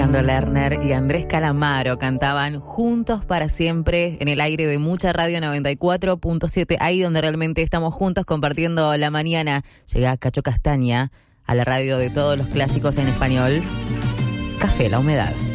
Alejandro Lerner y Andrés Calamaro cantaban Juntos para Siempre en el aire de Mucha Radio 94.7, ahí donde realmente estamos juntos compartiendo la mañana. Llega Cacho Castaña a la radio de todos los clásicos en español. Café La Humedad.